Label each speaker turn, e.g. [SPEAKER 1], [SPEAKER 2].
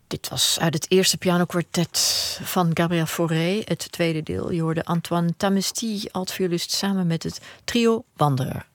[SPEAKER 1] Dit was uit het eerste pianokwartet van Gabriel Fauré, het tweede deel. Je hoorde Antoine Tamesty, altviolist, samen met het trio Wanderer.